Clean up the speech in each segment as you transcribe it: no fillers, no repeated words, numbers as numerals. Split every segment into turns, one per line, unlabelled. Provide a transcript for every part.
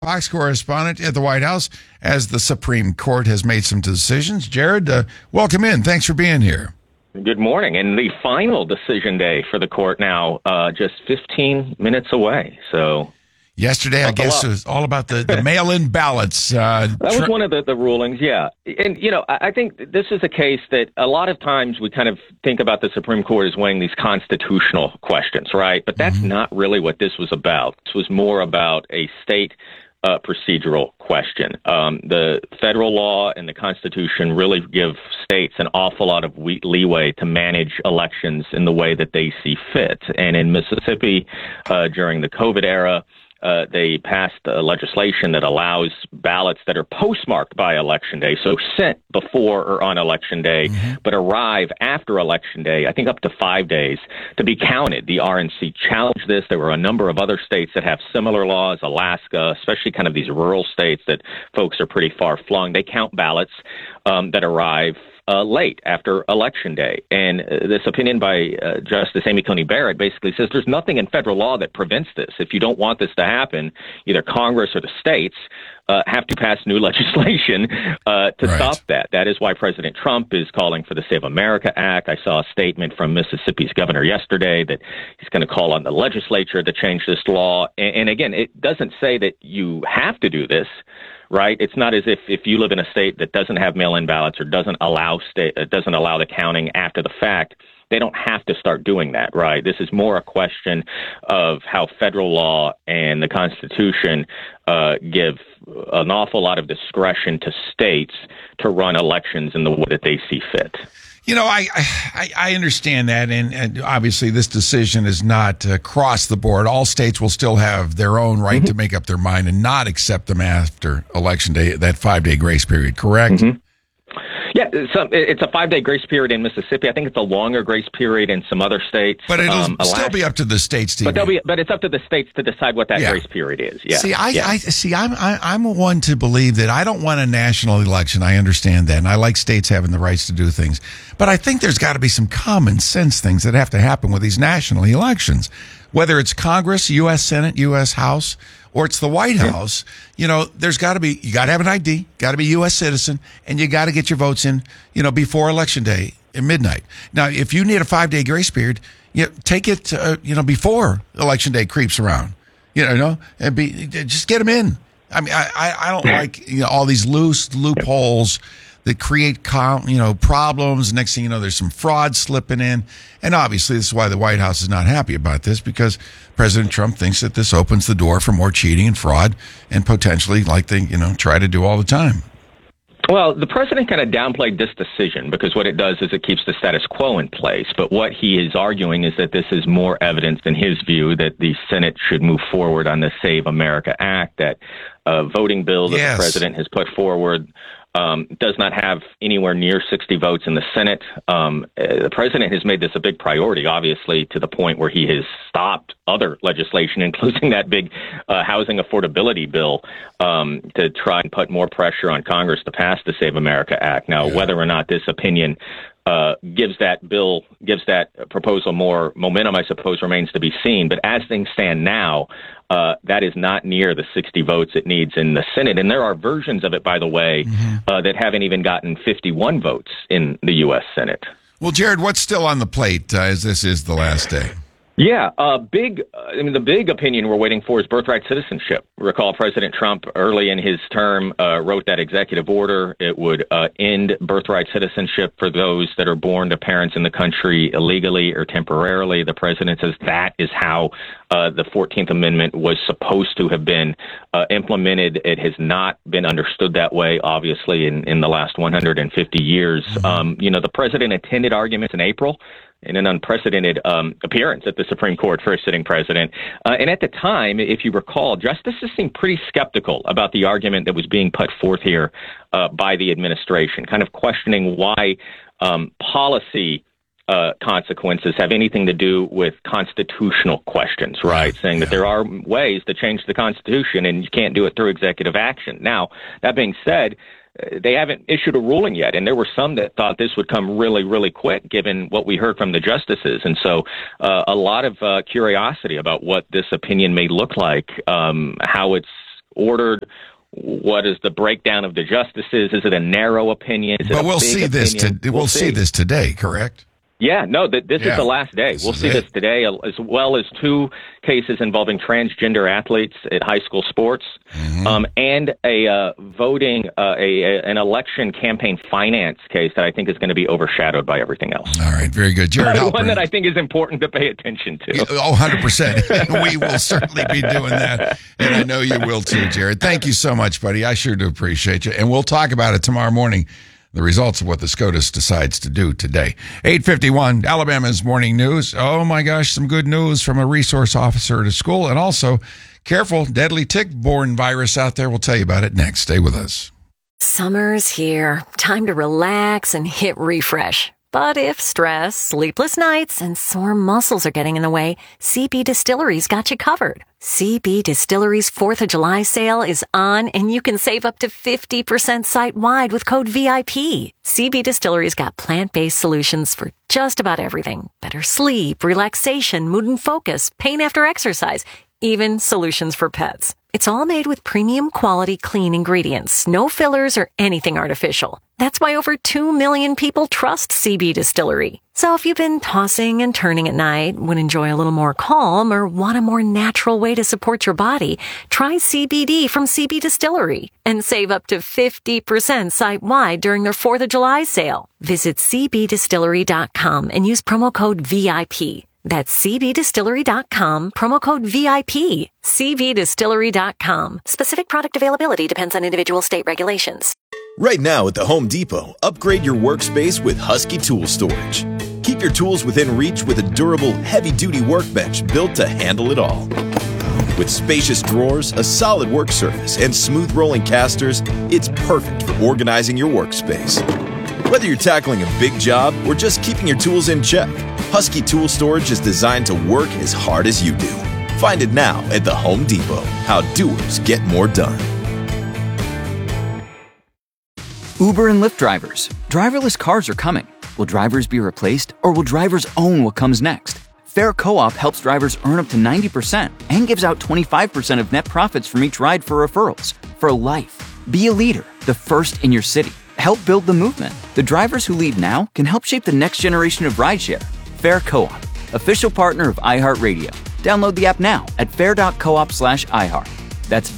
Fox correspondent at the White House as the Supreme Court has made some decisions. Jared, welcome in. Thanks for being here.
Good morning. And the final decision day for the court now, just 15 minutes away. So
yesterday, I guess, it was all about the mail-in ballots.
That was one of the rulings, yeah. And, I think this is a case that a lot of times we kind of think about the Supreme Court as weighing these constitutional questions, right? But that's not really what this was about. This was more about a state procedural question. The federal law and the Constitution really give states an awful lot of leeway to manage elections in the way that they see fit. And in Mississippi, during the COVID era, they passed legislation that allows ballots that are postmarked by Election Day, so sent before or on Election Day, but arrive after Election Day, I think up to 5 days, to be counted. The RNC challenged this. There were a number of other states that have similar laws, Alaska, especially kind of these rural states that folks are pretty far flung. They count ballots that arrive late after Election Day. And this opinion by Justice Amy Coney Barrett basically says there's nothing in federal law that prevents this. If you don't want this to happen, either Congress or the states have to pass new legislation to stop that. That is why President Trump is calling for the Save America Act. I saw a statement from Mississippi's governor yesterday that he's going to call on the legislature to change this law. And again, it doesn't say that you have to do this. Right? It's not as if you live in a state that doesn't have mail-in ballots or doesn't allow the counting after the fact. They don't have to start doing that, right? This is more a question of how federal law and the Constitution give an awful lot of discretion to states to run elections in the way that they see fit.
I understand that, and obviously this decision is not across the board. All states will still have their own right to make up their mind and not accept them after Election Day, that 5-day grace period, correct?
Yeah, it's a 5-day grace period in Mississippi. I think it's a longer grace period in some other states.
But it'll still be up to the states to.
But it's up to the states to decide what that grace period is. Yeah.
See, I'm one to believe that I don't want a national election. I understand that, and I like states having the rights to do things. But I think there's got to be some common sense things that have to happen with these national elections, whether it's Congress, U.S. Senate, U.S. House, or it's the White House. There's got to be, you got to have an ID, got to be a U.S. citizen, and you got to get your votes in, before Election Day at midnight. Now, if you need a 5-day grace period, take it, before Election Day creeps around, and just get them in. I mean, I don't like, all these loose loopholes that create, problems. Next thing you know, there's some fraud slipping in. And obviously, this is why the White House is not happy about this, because President Trump thinks that this opens the door for more cheating and fraud and potentially, like they, try to do all the time.
Well, the president kind of downplayed this decision because what it does is it keeps the status quo in place. But what he is arguing is that this is more evidence, in his view, that the Senate should move forward on the Save America Act, that voting bill that the president has put forward does not have anywhere near 60 votes in the Senate. The president has made this a big priority, obviously, to the point where he has stopped other legislation, including that big housing affordability bill, to try and put more pressure on Congress to pass the Save America Act. Now, whether or not this opinion gives that proposal more momentum, I suppose, remains to be seen. But as things stand now, that is not near the 60 votes it needs in the Senate. And there are versions of it, by the way, that haven't even gotten 51 votes in the U.S. Senate.
Well, Jared, what's still on the plate as this is the last day?
Yeah, the big opinion we're waiting for is birthright citizenship. Recall President Trump early in his term wrote that executive order. It would end birthright citizenship for those that are born to parents in the country illegally or temporarily. The president says that is how the 14th Amendment was supposed to have been implemented. It has not been understood that way, obviously, in the last 150 years. The president attended arguments in April in an unprecedented appearance at the Supreme Court for a sitting president. And at the time, if you recall, justices seemed pretty skeptical about the argument that was being put forth here by the administration, kind of questioning why policy consequences have anything to do with constitutional questions, right? Saying that there are ways to change the Constitution and you can't do it through executive action. Now, that being said, they haven't issued a ruling yet, and there were some that thought this would come really, really quick, given what we heard from the justices. And so a lot of curiosity about what this opinion may look like, how it's ordered? What is the breakdown of the justices? Is it a narrow opinion?
But we'll see this. We'll see this today, correct?
Yeah, no, this is the last day. We'll see this today, as well as 2 cases involving transgender athletes at high school sports, and a voting, an election campaign finance case that I think is going to be overshadowed by everything else.
All right, very good. Jared Halpern.
One that I think is important to pay attention to.
Oh, 100%. We will certainly be doing that, and I know you will too, Jared. Thank you so much, buddy. I sure do appreciate you, and we'll talk about it tomorrow morning. The results of what the SCOTUS decides to do today. 8:51, Alabama's morning news. Oh my gosh, some good news from a resource officer at a school. And also, careful, deadly tick-borne virus out there. We'll tell you about it next. Stay with us.
Summer's here. Time to relax and hit refresh. But if stress, sleepless nights, and sore muscles are getting in the way, CB Distillery's got you covered. CB Distillery's 4th of July sale is on, and you can save up to 50% site-wide with code VIP. CB Distillery's got plant-based solutions for just about everything. Better sleep, relaxation, mood and focus, pain after exercise, even solutions for pets. It's all made with premium quality clean ingredients, no fillers or anything artificial. That's why over 2 million people trust CB Distillery. So if you've been tossing and turning at night, would enjoy a little more calm, or want a more natural way to support your body, try CBD from CB Distillery and save up to 50% site-wide during their 4th of July sale. Visit cbdistillery.com and use promo code VIP. That's cbdistillery.com, promo code VIP. cbdistillery.com. Specific product availability depends on individual state regulations.
Right now at the Home Depot, upgrade your workspace with Husky Tool Storage. Keep your tools within reach with a durable, heavy-duty workbench built to handle it all. With spacious drawers, a solid work surface, and smooth rolling casters, it's perfect for organizing your workspace. Whether you're tackling a big job or just keeping your tools in check, Husky Tool Storage is designed to work as hard as you do. Find it now at the Home Depot. How doers get more done.
Uber and Lyft drivers. Driverless cars are coming. Will drivers be replaced, or will drivers own what comes next? Fair Co-op helps drivers earn up to 90% and gives out 25% of net profits from each ride for referrals. For life. Be a leader, the first in your city. Help build the movement. The drivers who lead now can help shape the next generation of rideshare. Fair Co-op, official partner of iHeartRadio. Download the app now at fair.coop/iHeart. That's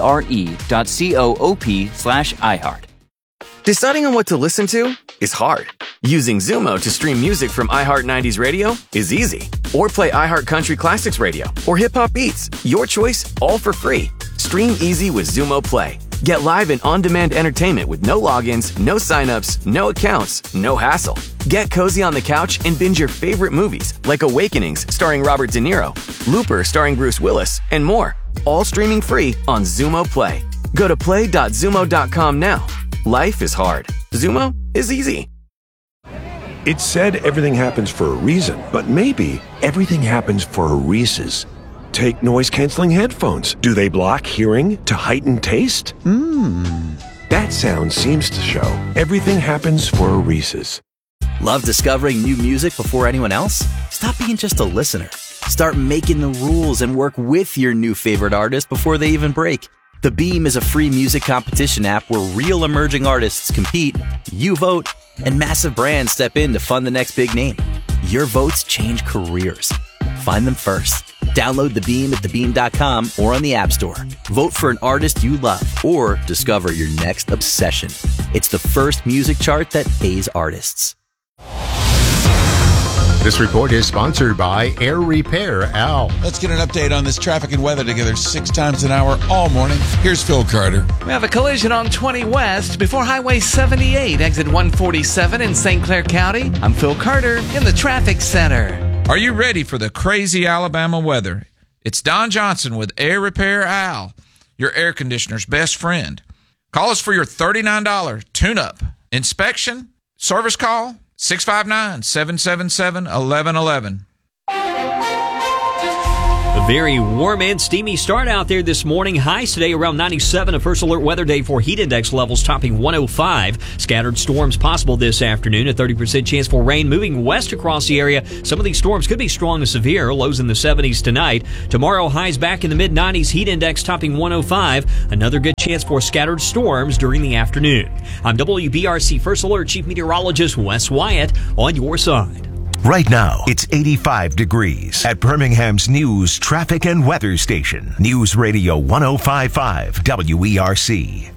FARE.coop/iHeart.
Deciding on what to listen to is hard. Using Zumo to stream music from iHeart 90s Radio is easy. Or play iHeart Country Classics Radio or Hip Hop Beats. Your choice, all for free. Stream easy with Zumo Play. Get live and on-demand entertainment with no logins, no signups, no accounts, no hassle. Get cozy on the couch and binge your favorite movies like Awakenings starring Robert De Niro, Looper starring Bruce Willis, and more. All streaming free on Zumo Play. Go to play.zumo.com now. Life is hard. Zumo is easy.
It's said everything happens for a reason, but maybe everything happens for a Reese's. Take noise-canceling headphones. Do they block hearing to heighten taste? That sound seems to show everything happens for a Reese's.
Love discovering new music before anyone else? Stop being just a listener. Start making the rules and work with your new favorite artist before they even break. The Beam is a free music competition app where real emerging artists compete, you vote, and massive brands step in to fund the next big name. Your votes change careers. Find them first. Download The Beam at thebeam.com or on the App Store. Vote for an artist you love or discover your next obsession. It's the first music chart that pays artists.
This report is sponsored by Air Repair Al.
Let's get an update on this traffic and weather together 6 times an hour all morning. Here's Phil Carter.
We have a collision on 20 West before Highway 78, exit 147 in St. Clair County. I'm Phil Carter in the Traffic Center.
Are you ready for the crazy Alabama weather? It's Don Johnson with Air Repair Al, your air conditioner's best friend. Call us for your $39 tune-up. Inspection, service call, 659-777-1111.
Very warm and steamy start out there this morning. Highs today around 97. A first alert weather day for heat index levels topping 105. Scattered storms possible this afternoon. A 30% chance for rain moving west across the area. Some of these storms could be strong and severe. Lows in the 70s tonight. Tomorrow, highs back in the mid-90s. Heat index topping 105. Another good chance for scattered storms during the afternoon. I'm WBRC First Alert Chief Meteorologist Wes Wyatt on your side.
Right now, it's 85 degrees at Birmingham's News, Traffic, and Weather Station. News Radio 105.5 WERC.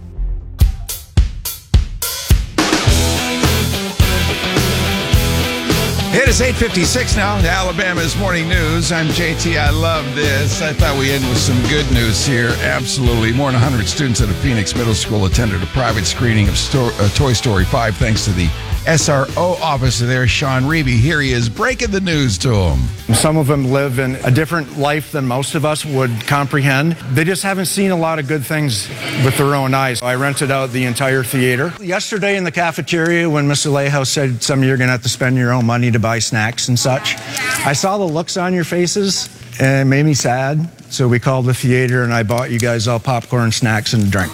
It is 8:56 now. Alabama's Morning News. I'm JT. I love this. I thought we end with some good news here. Absolutely. More than 100 students at a Phoenix middle school attended a private screening of Toy Story 5 thanks to the SRO officer there, Sean Reeby. Here he is breaking the news to them.
Some of them live in a different life than most of us would comprehend. They just haven't seen a lot of good things with their own eyes. I rented out the entire theater. Yesterday in the cafeteria when Mr. Alejo said some of you are going to have to spend your own money to buy snacks and such, I saw the looks on your faces and it made me sad. So we called the theater and I bought you guys all popcorn, snacks, and a drink.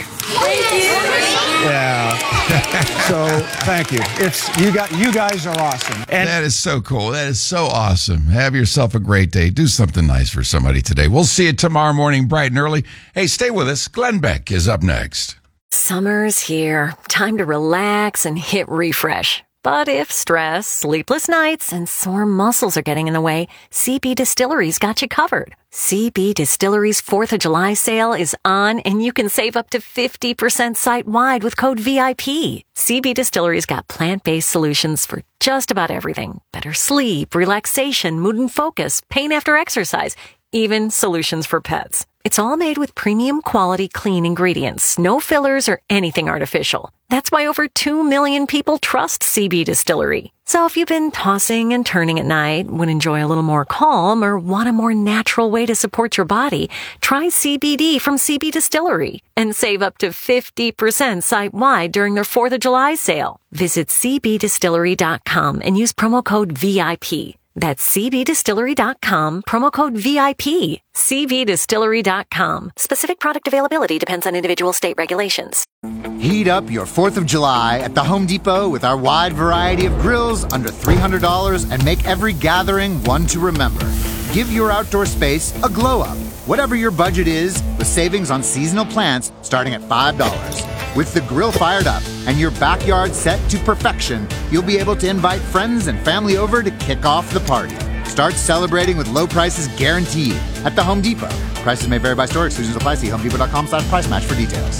Yeah. So thank you. You guys are awesome.
And that is so cool. That is so awesome. Have yourself a great day. Do something nice for somebody today. We'll see you tomorrow morning bright and early. Hey, stay with us. Glenn Beck is up next.
Summer's here. Time to relax and hit refresh. But if stress, sleepless nights, and sore muscles are getting in the way, CB Distillery's got you covered. CB Distillery's 4th of July sale is on, and you can save up to 50% site-wide with code VIP. CB Distillery's got plant-based solutions for just about everything. Better sleep, relaxation, mood and focus, pain after exercise, even solutions for pets. It's all made with premium quality clean ingredients, no fillers or anything artificial. That's why over 2 million people trust CB Distillery. So if you've been tossing and turning at night, would enjoy a little more calm, or want a more natural way to support your body, try CBD from CB Distillery and save up to 50% site-wide during their 4th of July sale. Visit cbdistillery.com and use promo code VIP. That's cbdistillery.com, promo code VIP. cbdistillery.com. Specific product availability depends on individual state regulations.
Heat up your 4th of July at the Home Depot with our wide variety of grills under $300 and make every gathering one to remember. Give your outdoor space a glow up, whatever your budget is, with savings on seasonal plants starting at $5. With the grill fired up and your backyard set to perfection, you'll be able to invite friends and family over to kick off the party. Start celebrating with low prices guaranteed at the Home Depot. Prices may vary by store. Exclusions apply. See HomeDepot.com/price match for details.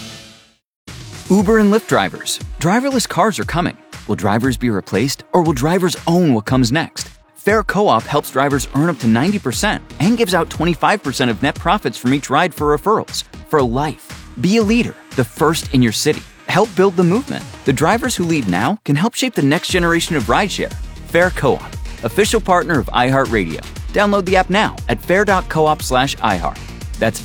Uber and Lyft drivers. Driverless cars are coming. Will drivers be replaced, or will drivers own what comes next? Fair Co-op helps drivers earn up to 90% and gives out 25% of net profits from each ride for referrals. For life. Be a leader, the first in your city. Help build the movement. The drivers who lead now can help shape the next generation of rideshare. Fair Co-op, official partner of iHeartRadio. Download the app now at fair.coop/iHeart. That's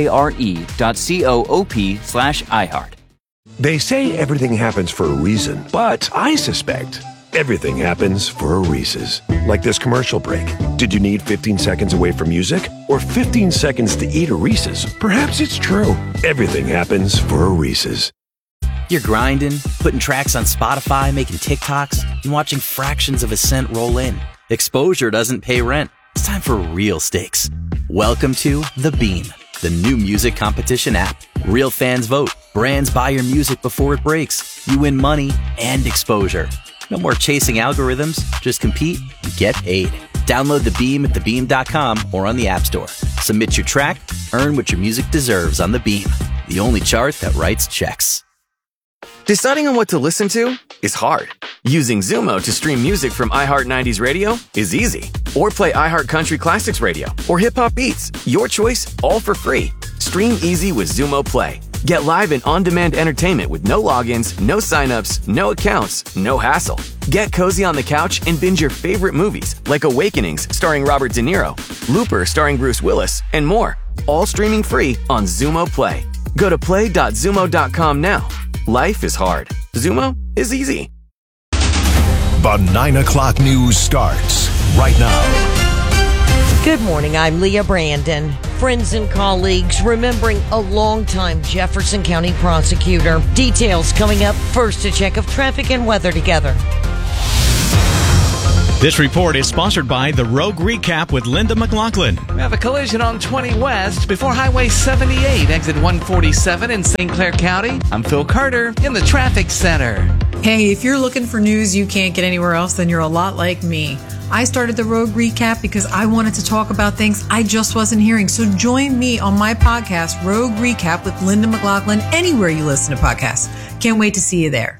FARE.coop/iHeart.
They say everything happens for a reason, but I suspect everything happens for a Reese's. Like this commercial break. Did you need 15 seconds away from music? Or 15 seconds to eat a Reese's? Perhaps it's true. Everything happens for a Reese's.
You're grinding, putting tracks on Spotify, making TikToks, and watching fractions of a cent roll in. Exposure doesn't pay rent. It's time for real stakes. Welcome to The Beam, the new music competition app. Real fans vote. Brands buy your music before it breaks. You win money and exposure. No more chasing algorithms. Just compete and get paid. Download The Beam at thebeam.com or on the App Store. Submit your track, earn what your music deserves on The Beam, the only chart that writes checks.
Deciding on what to listen to is hard. Using Zumo to stream music from iHeart 90s Radio is easy. Or play iHeart Country Classics Radio or Hip Hop Beats. Your choice, all for free. Stream easy with Zumo Play. Get live and on-demand entertainment with no logins, no signups, no accounts, no hassle. Get cozy on the couch and binge your favorite movies like Awakenings starring Robert De Niro, Looper starring Bruce Willis, and more. All streaming free on Zumo Play. Go to play.zumo.com now. Life is hard. Zumo is easy.
The 9 o'clock news starts right now.
Good morning, I'm Leah Brandon. Friends and colleagues remembering a longtime Jefferson County prosecutor. Details coming up. First, a check of traffic and weather together.
This report is sponsored by the Rogue Recap with Linda McLaughlin.
We have a collision on 20 West before Highway 78, exit 147 in St. Clair County. I'm Phil Carter in the traffic center.
Hey, if you're looking for news you can't get anywhere else, then you're a lot like me. I started the Rogue Recap because I wanted to talk about things I just wasn't hearing. So join me on my podcast, Rogue Recap with Linda McLaughlin, anywhere you listen to podcasts. Can't wait to see you there.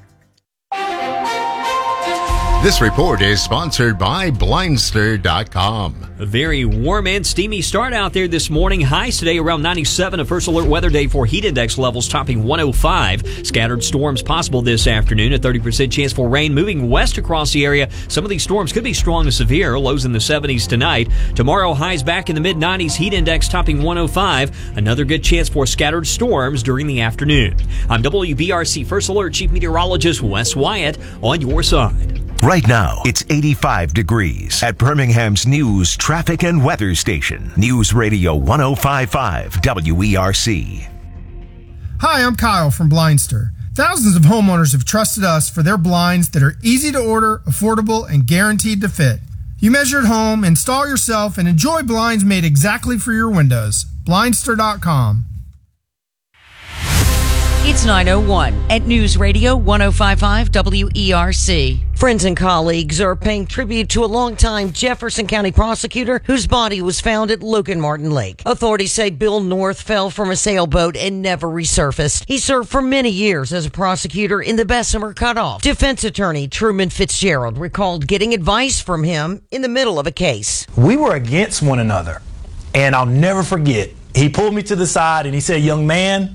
This report is sponsored by Blindster.com.
A very warm and steamy start out there this morning. Highs today around 97. A first alert weather day for heat index levels topping 105. Scattered storms possible this afternoon. A 30% chance for rain moving west across the area. Some of these storms could be strong to severe. Lows in the 70s tonight. Tomorrow, highs back in the mid-90s. Heat index topping 105. Another good chance for scattered storms during the afternoon. I'm WBRC First Alert Chief Meteorologist Wes Wyatt on your side.
Right now, it's 85 degrees at Birmingham's news, traffic, and weather station. News Radio 105.5 WERC.
Hi, I'm Kyle from Blindster. Thousands of homeowners have trusted us for their blinds that are easy to order, affordable, and guaranteed to fit. You measure at home, install yourself, and enjoy blinds made exactly for your windows. Blindster.com.
It's 9:01 at News Radio 105.5 WERC. Friends and colleagues are paying tribute to a longtime Jefferson County prosecutor whose body was found at Logan Martin Lake. Authorities say Bill North fell from a sailboat and never resurfaced. He served for many years as a prosecutor in the Bessemer Cutoff. Defense attorney Truman Fitzgerald recalled getting advice from him in the middle of a case.
We were against one another, and I'll never forget. He pulled me to the side and he said, "Young man,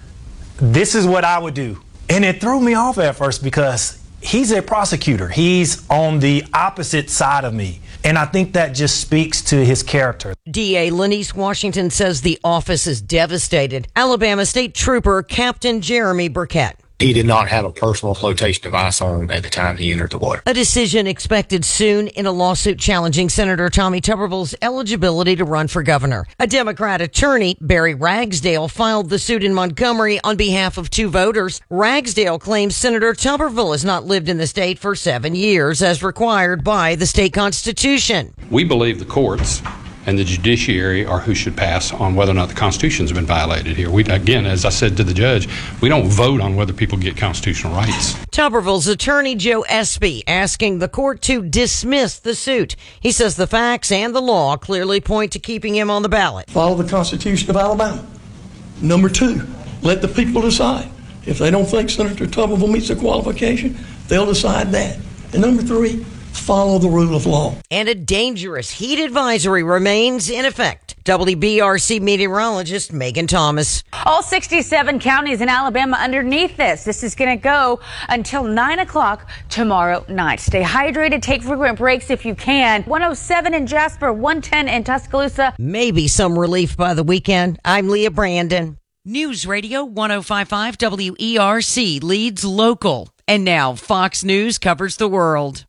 this is what I would do." And it threw me off at first because he's a prosecutor. He's on the opposite side of me. And I think that just speaks to his character.
DA Lenise Washington says the office is devastated. Alabama State Trooper Captain Jeremy Burkett.
He did not have a personal flotation device on at the time he entered the water.
A decision expected soon in a lawsuit challenging Senator Tommy Tuberville's eligibility to run for governor. A Democrat attorney, Barry Ragsdale, filed the suit in Montgomery on behalf of two voters. Ragsdale claims Senator Tuberville has not lived in the state for 7 years as required by the state constitution.
We believe the courts and the judiciary are who should pass on whether or not the Constitution's been violated here. We, again, as I said to the judge, we don't vote on whether people get constitutional rights.
Tuberville's attorney, Joe Espy, asking the court to dismiss the suit. He says the facts and the law clearly point to keeping him on the ballot.
Follow the Constitution of Alabama. Number two, let the people decide. If they don't think Senator Tuberville meets the qualification, they'll decide that. And number three, follow the rule of law.
And a dangerous heat advisory remains in effect. WBRC meteorologist Megan Thomas.
All 67 counties in Alabama underneath this. This is going to go until 9 o'clock tomorrow night. Stay hydrated. Take frequent breaks if you can. 107 in Jasper, 110 in Tuscaloosa.
Maybe some relief by the weekend. I'm Leah Brandon. News Radio 105.5 WERC leads local. And now Fox News covers the world.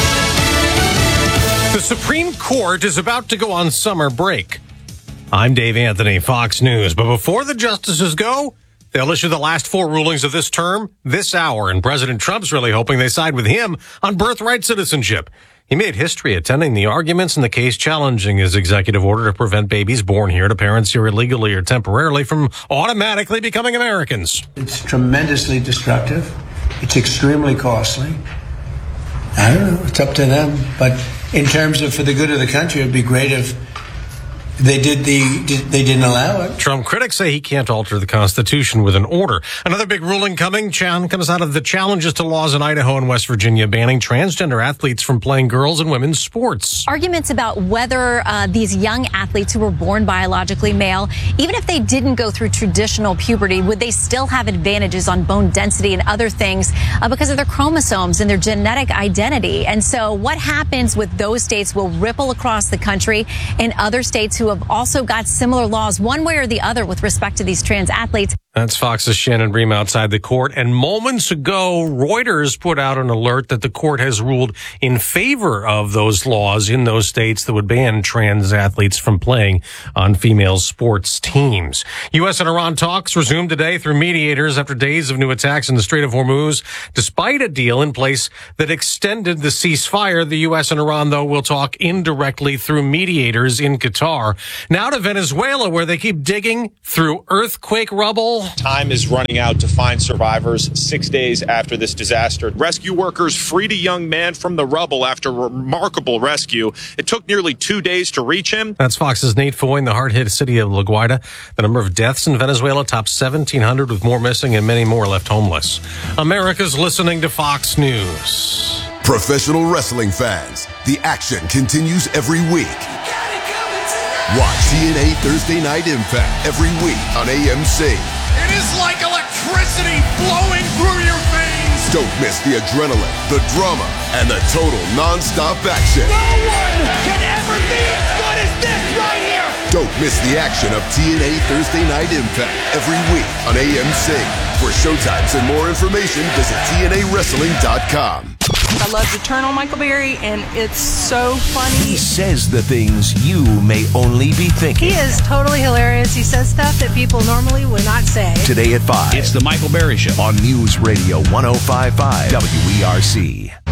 The Supreme Court is about to go on summer break. I'm Dave Anthony, Fox News. But before the justices go, they'll issue the last 4 rulings of this term this hour. And President Trump's really hoping they side with him on birthright citizenship. He made history attending the arguments in the case challenging his executive order to prevent babies born here to parents here illegally or temporarily from automatically becoming Americans.
It's tremendously destructive. It's extremely costly. I don't know. It's up to them. But in terms of for the good of the country, it'd be great if they didn't allow it.
Trump critics say he can't alter the Constitution with an order. Another big ruling coming comes out of the challenges to laws in Idaho and West Virginia banning transgender athletes from playing girls' and women's sports.
Arguments about whether these young athletes who were born biologically male, even if they didn't go through traditional puberty, would they still have advantages on bone density and other things because of their chromosomes and their genetic identity? And so what happens with those states will ripple across the country and other states who have also got similar laws one way or the other with respect to these trans athletes.
That's Fox's Shannon Bream outside the court. And moments ago, Reuters put out an alert that the court has ruled in favor of those laws in those states that would ban trans athletes from playing on female sports teams. U.S. and Iran talks resumed today through mediators after days of new attacks in the Strait of Hormuz. Despite a deal in place that extended the ceasefire, the U.S. and Iran, though, will talk indirectly through mediators in Qatar. Now to Venezuela, where they keep digging through earthquake rubble.
Time is running out to find survivors 6 days after this disaster. Rescue workers freed a young man from the rubble after a remarkable rescue. It took nearly 2 days to reach him.
That's Fox's Nate Foy in the hard-hit city of La Guaira. The number of deaths in Venezuela tops 1,700, with more missing and many more left homeless. America's listening to Fox News.
Professional wrestling fans, the action continues every week. Watch TNA Thursday Night Impact every week on AMC.
It is like electricity flowing through your veins.
Don't miss the adrenaline, the drama, and the total non-stop action.
No one can ever be as good as this right here.
Don't miss the action of TNA Thursday Night Impact every week on AMC. For showtimes and more information, visit TNAWrestling.com.
I love to turn on Michael Berry, and it's so funny.
He says the things you may only be thinking.
He is totally hilarious. He says stuff that people normally would not say.
Today at 5.
It's the Michael Berry Show
on News Radio 105.5 WERC.